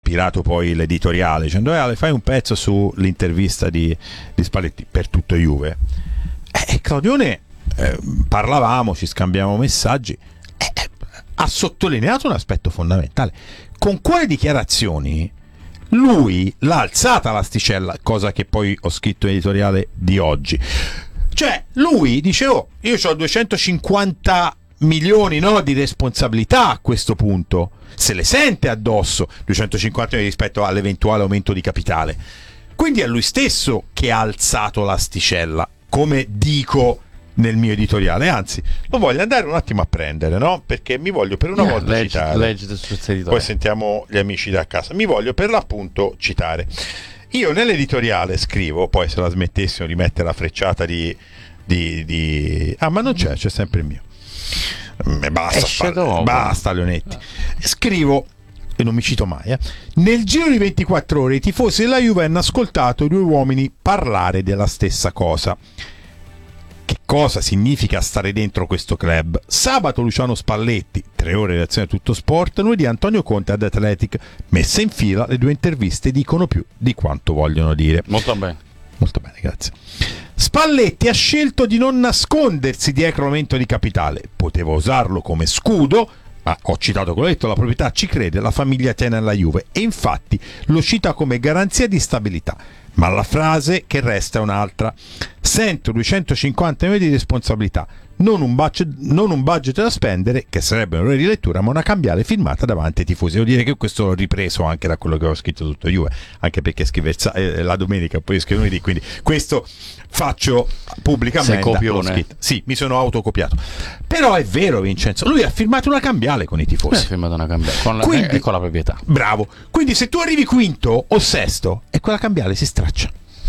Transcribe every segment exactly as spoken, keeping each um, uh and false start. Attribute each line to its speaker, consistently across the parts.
Speaker 1: ispirato poi l'editoriale dicendo: Ale, fai un pezzo sull'intervista di, di Spalletti per tutto Juve. E eh, Claudione, eh, parlavamo, ci scambiamo messaggi, eh, ha sottolineato un aspetto fondamentale. Con quelle dichiarazioni lui l'ha alzata l'asticella, cosa che poi ho scritto in editoriale di oggi. Cioè lui dice: oh, io ho duecentocinquanta milioni, no, di responsabilità a questo punto, se le sente addosso duecentocinquanta milioni rispetto all'eventuale aumento di capitale. Quindi è lui stesso che ha alzato l'asticella, come dico nel mio editoriale, anzi lo voglio andare un attimo a prendere, no? Perché mi voglio per una yeah, volta leggi, citare
Speaker 2: leggi
Speaker 1: poi sentiamo gli amici da casa, mi voglio per l'appunto citare. Io nell'editoriale scrivo, poi se la smettessimo di mettere la frecciata di, di, di... ah ma non c'è, c'è sempre il mio, e basta, Spalle, basta Leonetti, scrivo, e non mi cito mai, eh. Nel giro di ventiquattro ore i tifosi della Juve hanno ascoltato i due uomini parlare della stessa cosa. Che cosa significa stare dentro questo club? Sabato Luciano Spalletti, tre ore di reazione a Tutto Sport, lunedì Antonio Conte ad Athletic. Messe in fila, le due interviste dicono più di quanto vogliono dire.
Speaker 2: Molto bene.
Speaker 1: Molto bene, grazie. Spalletti ha scelto di non nascondersi dietro l'aumento di capitale. Poteva usarlo come scudo, ma ho citato quello detto, la proprietà ci crede, la famiglia tiene alla Juve, e infatti lo cita come garanzia di stabilità. Ma la frase che resta è un'altra: sento duecentocinquanta milioni di responsabilità, non un, budget, non un budget da spendere, che sarebbe un errore di lettura, ma una cambiale firmata davanti ai tifosi. Devo dire che questo l'ho ripreso anche da quello che ho scritto tutto Juve, anche perché scrive eh, la domenica, poi scrivo lunedì, quindi questo faccio pubblicamente.
Speaker 2: Sei copione.
Speaker 1: Sì, mi sono autocopiato. Però è vero, Vincenzo, lui ha firmato una cambiale con i tifosi.
Speaker 2: Ha firmato una cambiale con la, quindi, e con la proprietà.
Speaker 1: Bravo. Quindi se tu arrivi quinto o sesto e quella cambiale si straccia.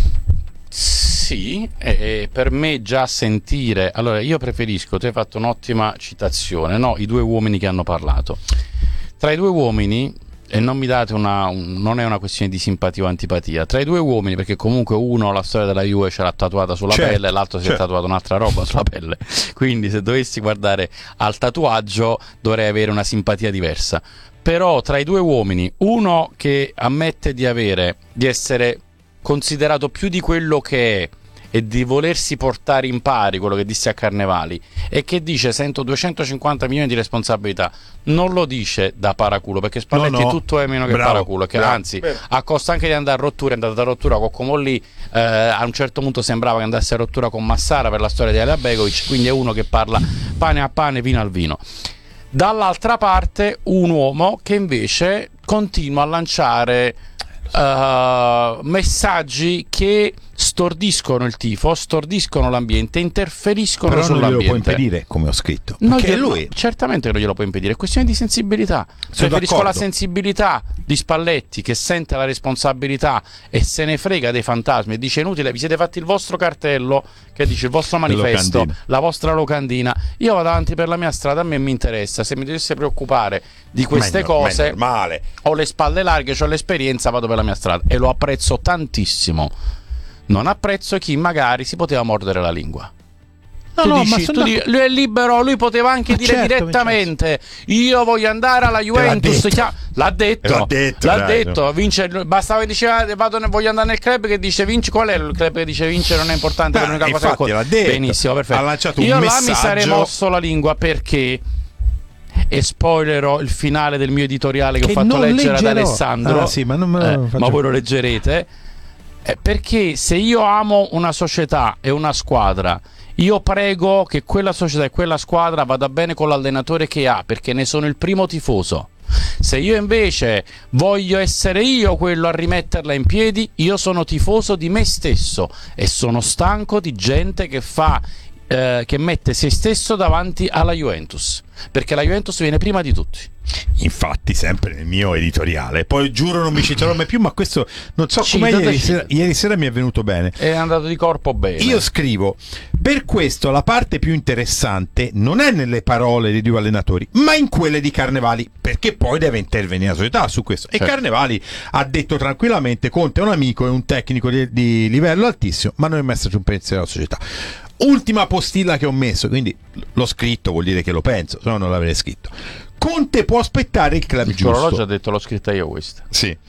Speaker 2: Sì, e per me già sentire, allora io preferisco, tu hai fatto un'ottima citazione, no? I due uomini che hanno parlato. Tra i due uomini, e non mi date una, un, non è una questione di simpatia o antipatia, tra i due uomini, perché comunque uno la storia della Juve ce l'ha tatuata sulla certo, pelle e l'altro si certo. è tatuato un'altra roba sulla pelle, quindi se dovessi guardare al tatuaggio dovrei avere una simpatia diversa. Però tra i due uomini, uno che ammette di avere, di essere considerato più di quello che è e di volersi portare in pari, quello che disse a Carnevali, e che dice sento duecentocinquanta milioni di responsabilità, non lo dice da paraculo, perché Spalletti no, no. tutto è meno che bravo, paraculo, che bravo, anzi bravo. a costo anche di andare a rottura, è andato a rottura con Comolli, eh, a un certo punto sembrava che andasse a rottura con Massara per la storia di Alea Begovic, quindi è uno che parla pane a pane, vino al vino. Dall'altra parte un uomo che invece continua a lanciare Uh, messaggi che stordiscono il tifo, stordiscono l'ambiente, interferiscono
Speaker 1: però
Speaker 2: sull'ambiente.
Speaker 1: Però non glielo può impedire, come ho scritto.
Speaker 2: Non glielo, lui certamente non glielo può impedire, è questione di sensibilità. Sono Preferisco d'accordo. la sensibilità di Spalletti, che sente la responsabilità e se ne frega dei fantasmi e dice inutile, vi siete fatti il vostro cartello, che dice il vostro manifesto, locandina. la vostra locandina, io vado avanti per la mia strada, a me mi interessa, se mi dovesse preoccupare di queste
Speaker 1: ma
Speaker 2: cose
Speaker 1: ma
Speaker 2: ho le spalle larghe, ho l'esperienza, vado per la mia strada, e lo apprezzo tantissimo. Non apprezzo chi magari si poteva mordere la lingua. No, tu no, dici, ma tu dici, lui è libero, lui poteva anche ma dire certo, direttamente io voglio andare alla Juventus, l'ha, l'ha detto, l'ha detto, l'ha detto vince, bastava che diceva vado, voglio andare nel club che dice vince, qual è il club che dice vincere non è importante,
Speaker 1: beh, l'unica cosa che l'ha detto.
Speaker 2: Benissimo, perfetto.
Speaker 1: Ha lanciato un
Speaker 2: io
Speaker 1: messaggio.
Speaker 2: là mi sarei mosso la lingua, perché, e spoilerò il finale del mio editoriale che, che ho fatto leggere leggerò. ad Alessandro,
Speaker 1: ah, sì, ma, non me lo
Speaker 2: eh, ma voi lo leggerete, eh, perché se io amo una società e una squadra, io prego che quella società e quella squadra vada bene con l'allenatore che ha, perché ne sono il primo tifoso. Se io invece voglio essere io quello a rimetterla in piedi, io sono tifoso di me stesso e sono stanco di gente che fa eh, che mette se stesso davanti alla Juventus, perché la Juventus viene prima di tutti.
Speaker 1: Infatti, sempre nel mio editoriale, poi giuro non mi citerò mai più, ma questo non so come ieri sera, ieri sera mi è venuto bene,
Speaker 2: è andato di corpo bene.
Speaker 1: Io scrivo: per questo la parte più interessante non è nelle parole dei due allenatori, ma in quelle di Carnevali, perché poi deve intervenire la società su questo. Certo. E Carnevali ha detto tranquillamente: Conte è un amico, è un tecnico di, di livello altissimo, ma non è messo un pensiero alla società. Ultima postilla che ho messo, quindi l'ho scritto, vuol dire che lo penso, se no non l'avrei scritto. Conte può aspettare il club
Speaker 2: il
Speaker 1: giusto.
Speaker 2: L'orologio ha detto l'ho scritta io questa.
Speaker 1: Sì.